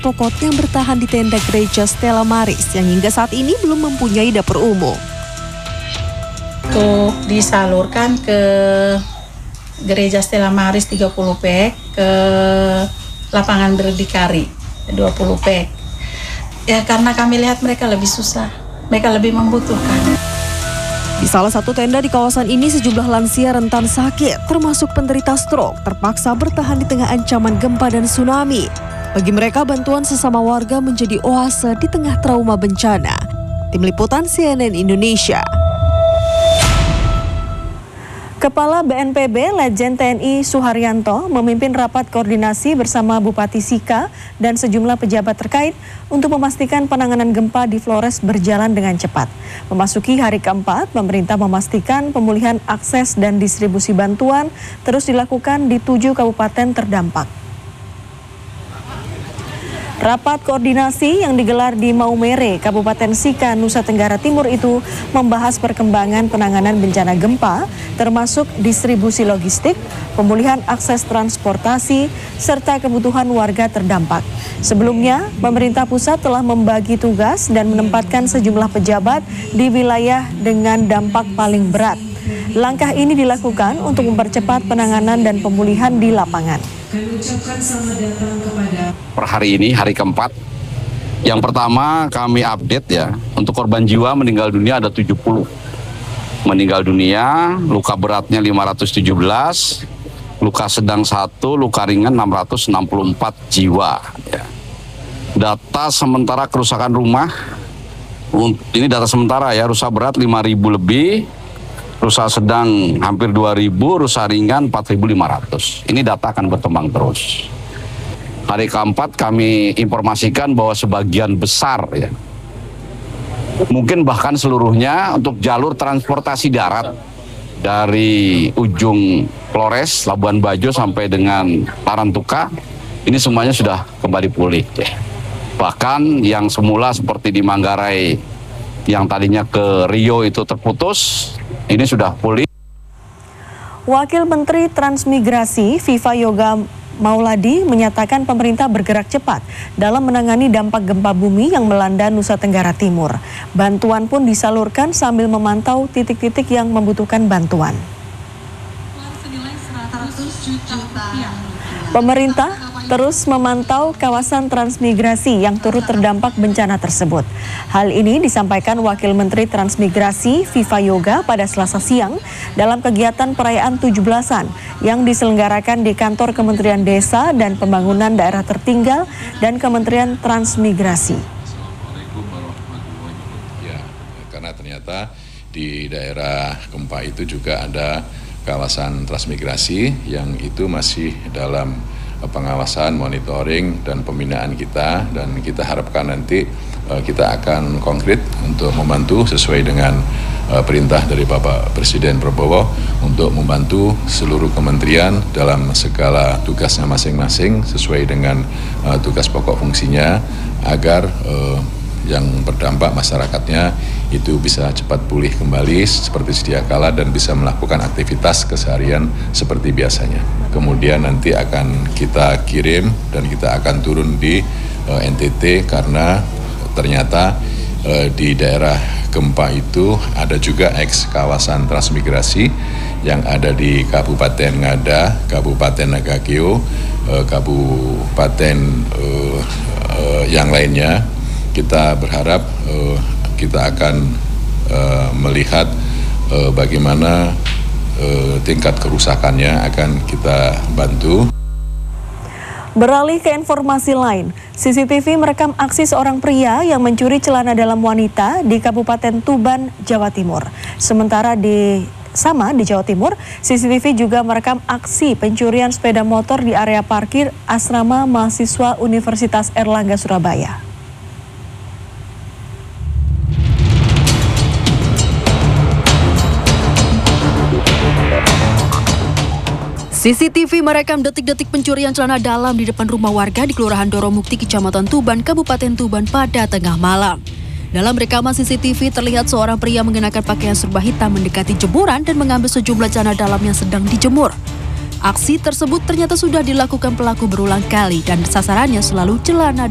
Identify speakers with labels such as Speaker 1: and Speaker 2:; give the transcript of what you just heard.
Speaker 1: pokok yang bertahan di tenda gereja Stella Maris yang hingga saat ini belum mempunyai dapur umum.
Speaker 2: Untuk disalurkan ke gereja Stella Maris 30 pek, ke lapangan berdikari 20 pek. Ya karena kami lihat mereka lebih susah, mereka lebih membutuhkan.
Speaker 1: Di salah satu tenda di kawasan ini sejumlah lansia rentan sakit, termasuk penderita stroke, terpaksa bertahan di tengah ancaman gempa dan tsunami. Bagi mereka, bantuan sesama warga menjadi oase di tengah trauma bencana. Tim Liputan CNN Indonesia. Kepala BNPB Letjen TNI Suharyanto memimpin rapat koordinasi bersama Bupati Sika dan sejumlah pejabat terkait untuk memastikan penanganan gempa di Flores berjalan dengan cepat. Memasuki hari keempat, pemerintah memastikan pemulihan akses dan distribusi bantuan terus dilakukan di 7 kabupaten terdampak. Rapat koordinasi yang digelar di Maumere, Kabupaten Sika, Nusa Tenggara Timur itu membahas perkembangan penanganan bencana gempa, termasuk distribusi logistik, pemulihan akses transportasi, serta kebutuhan warga terdampak. Sebelumnya, pemerintah pusat telah membagi tugas dan menempatkan sejumlah pejabat di wilayah dengan dampak paling berat. Langkah ini dilakukan untuk mempercepat penanganan dan pemulihan di lapangan.
Speaker 3: Per hari ini, hari keempat, yang pertama kami update ya, untuk korban jiwa meninggal dunia ada 70. Meninggal dunia, luka beratnya 517, luka sedang 1, luka ringan 664 jiwa. Ya. Data sementara kerusakan rumah, ini data sementara ya, rusak berat 5.000 lebih, rusak sedang hampir 2.000, rusak ringan 4.500. Ini data akan berkembang terus. Hari keempat kami informasikan bahwa sebagian besar ya, mungkin bahkan seluruhnya untuk jalur transportasi darat dari ujung Flores, Labuan Bajo sampai dengan Tarantuka, ini semuanya sudah kembali pulih. Ya. Bahkan yang semula seperti di Manggarai yang tadinya ke Rio itu terputus, ini sudah pulih.
Speaker 1: Wakil Menteri Transmigrasi Viva Yoga Mauladi menyatakan pemerintah bergerak cepat dalam menangani dampak gempa bumi yang melanda Nusa Tenggara Timur. Bantuan pun disalurkan sambil memantau titik-titik yang membutuhkan bantuan. Pemerintah terus memantau kawasan transmigrasi yang turut terdampak bencana tersebut. Hal ini disampaikan Wakil Menteri Transmigrasi Viva Yoga pada Selasa siang dalam kegiatan perayaan 17-an yang diselenggarakan di kantor Kementerian Desa dan Pembangunan Daerah Tertinggal dan Kementerian Transmigrasi.
Speaker 4: Ya, karena ternyata di daerah gempa itu juga ada kawasan transmigrasi yang itu masih dalam pengawasan, monitoring, dan pembinaan kita, dan kita harapkan nanti kita akan konkret untuk membantu sesuai dengan perintah dari Bapak Presiden Prabowo untuk membantu seluruh kementerian dalam segala tugasnya masing-masing sesuai dengan tugas pokok fungsinya agar yang berdampak masyarakatnya itu bisa cepat pulih kembali seperti sedia kala dan bisa melakukan aktivitas keseharian seperti biasanya. Kemudian nanti akan kita kirim dan kita akan turun di NTT karena ternyata di daerah gempa itu ada juga eks kawasan transmigrasi yang ada di Kabupaten Ngada, Kabupaten Nagakeo, Kabupaten yang lainnya. Kita berharap kita akan melihat bagaimana tingkat kerusakannya akan kita bantu.
Speaker 1: Beralih ke informasi lain, CCTV merekam aksi seorang pria yang mencuri celana dalam wanita di Kabupaten Tuban, Jawa Timur. Sementara di Jawa Timur, CCTV juga merekam aksi pencurian sepeda motor di area parkir asrama mahasiswa Universitas Airlangga Surabaya. CCTV merekam detik-detik pencurian celana dalam di depan rumah warga di Kelurahan Doromukti, Kecamatan Tuban, Kabupaten Tuban pada tengah malam. Dalam rekaman CCTV terlihat seorang pria mengenakan pakaian serba hitam mendekati jemuran dan mengambil sejumlah celana dalam yang sedang dijemur. Aksi tersebut ternyata sudah dilakukan pelaku berulang kali dan sasarannya selalu celana